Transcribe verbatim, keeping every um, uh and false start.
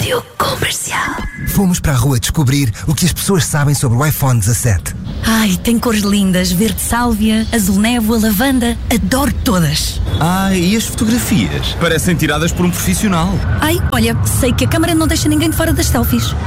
Rádio Comercial. Fomos para a rua descobrir o que as pessoas sabem sobre o iPhone dezassete. Ai, tem cores lindas, verde sálvia, azul névoa, lavanda. Adoro todas. Ai, e as fotografias? Parecem tiradas por um profissional. Ai, olha, sei que a câmara não deixa ninguém de fora das selfies.